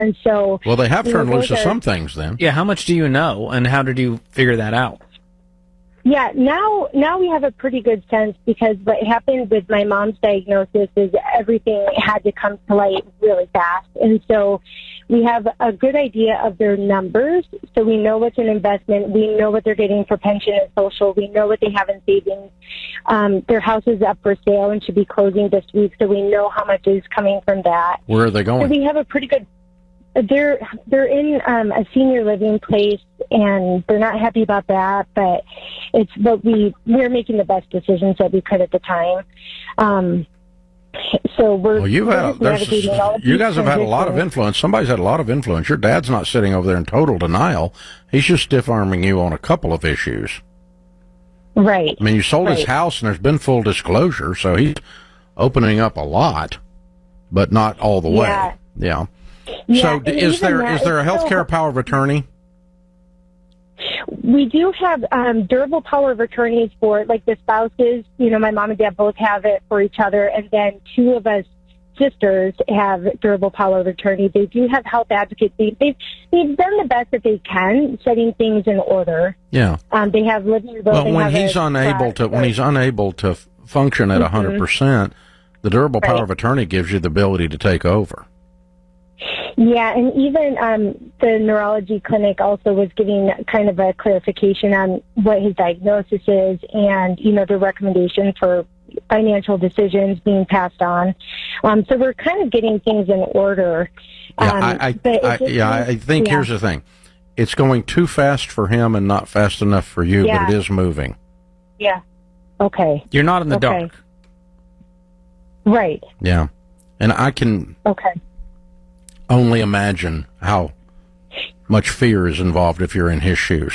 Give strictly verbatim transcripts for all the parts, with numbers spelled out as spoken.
And so, well, they have you turned know, loose of are, some things then. Yeah, how much do you know, and how did you figure that out? Yeah, now now we have a pretty good sense, because what happened with my mom's diagnosis is everything had to come to light really fast. And so we have a good idea of their numbers, so we know what's an investment. We know what they're getting for pension and social. We know what they have in savings. Um, their house is up for sale and should be closing this week, so we know how much is coming from that. Where are they going? So we have a pretty good... They're they're in um, a senior living place, and they're not happy about that. But it's but we we're making the best decisions that we could at the time. Um, so we're well, you've we're had there's, you guys have had a lot of influence. Somebody's had a lot of influence. Your dad's not sitting over there in total denial. He's just stiff arming you on a couple of issues. Right. I mean, you sold right. his house, and there's been full disclosure, so he's opening up a lot, but not all the way. Yeah. Yeah. Yeah, so is there that, is there a health care power of attorney? We do have um, durable power of attorneys for, like, the spouses. You know, my mom and dad both have it for each other, and then two of us sisters have durable power of attorney. They do have health advocates. They, they've, they've done the best that they can, setting things in order. Yeah. Um, they have living. Well, when he's unable to when he's unable to function at a hundred percent, the durable right. power of attorney gives you the ability to take over. Yeah, and even um, the neurology clinic also was giving kind of a clarification on what his diagnosis is, and, you know, the recommendation for financial decisions being passed on. Um, so we're kind of getting things in order. Yeah, um, I, I, but I, yeah, I think yeah. here's the thing. It's going too fast for him and not fast enough for you, yeah. but it is moving. Yeah. Okay. You're not in the okay. dark. Right. Yeah. And I can... Okay. only imagine how much fear is involved if you're in his shoes.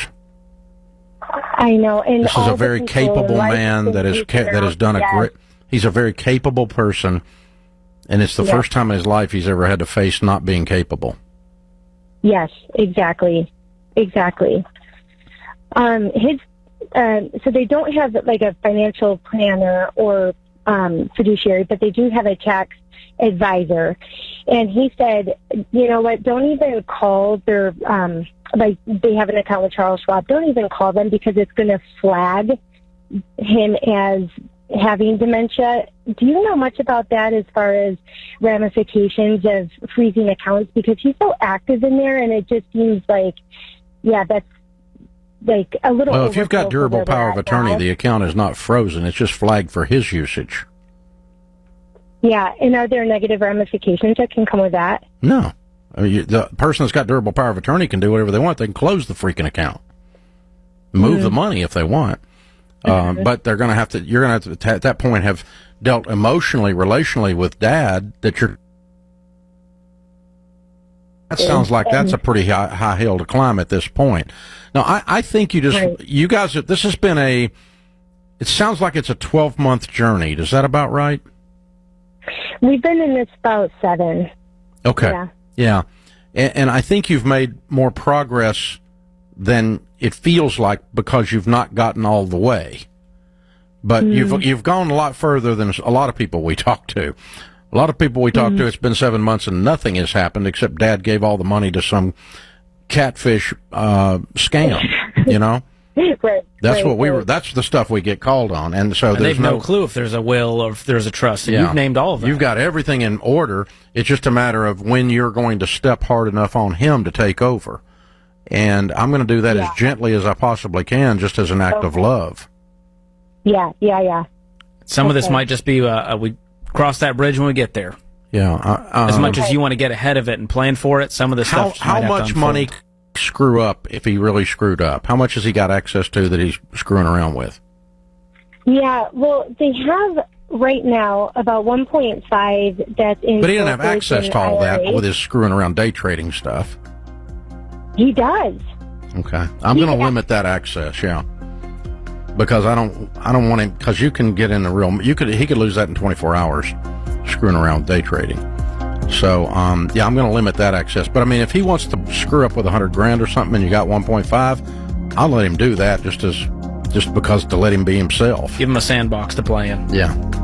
I know, and this is a very capable man that is ca- that has done a yes. great. He's a very capable person, and it's the yes. first time in his life he's ever had to face not being capable. Yes, exactly, exactly. Um, his uh, so they don't have like a financial planner or um, fiduciary, but they do have a tax advisor. And he said, you know what, don't even call their, um, like, they have an account with Charles Schwab. Don't even call them, because it's going to flag him as having dementia. Do you know much about that as far as ramifications of freezing accounts? Because he's so active in there, and it just seems like, yeah, that's like a little... Well, if you've got durable power of attorney, now. the account is not frozen. It's just flagged for his usage. Yeah, and are there negative ramifications that can come with that? No. I mean, you, the person that's got durable power of attorney can do whatever they want. They can close the freaking account, move mm-hmm. the money if they want, mm-hmm. uh, but they're going to have to. You're going to have to, at that point, have dealt emotionally, relationally with Dad. That you're. That sounds like that's a pretty high, high hill to climb at this point. Now, I, I think you just right. you guys. This has been a. It sounds like it's a twelve month journey. Is that about right? We've been in this about seven. Okay. Yeah. Yeah. And, and I think you've made more progress than it feels like, because you've not gotten all the way. But mm. you've you've gone a lot further than a lot of people we talk to. A lot of people we talk mm. to, it's been seven months and nothing has happened except Dad gave all the money to some catfish uh, scam, you know? Right, that's right, what we right. were. That's the stuff we get called on, and so and there's they've no, no clue if there's a will or if there's a trust. Yeah. You've named all of them. You've got everything in order. It's just a matter of when you're going to step hard enough on him to take over, and I'm going to do that yeah. as gently as I possibly can, just as an act okay. of love. Yeah, yeah, yeah. Some okay. of this might just be uh, we cross that bridge when we get there. Yeah. Uh, as much uh, as you want to get ahead of it and plan for it, some of the how, stuff. How much money screw up if he really screwed up? How much has he got access to that he's screwing around with? Yeah, well, they have right now about one point five that's in. But he doesn't have access to all that with his screwing around day trading stuff. He does. Okay, I'm going to limit that access. Yeah, because I don't, I don't want him, because you can get in the real. You could, he could lose that in twenty-four hours, screwing around with day trading. So, um, yeah, I'm going to limit that access. But I mean, if he wants to screw up with a hundred grand or something, and you got one point five, I'll let him do that just as, just because to let him be himself. Give him a sandbox to play in. Yeah.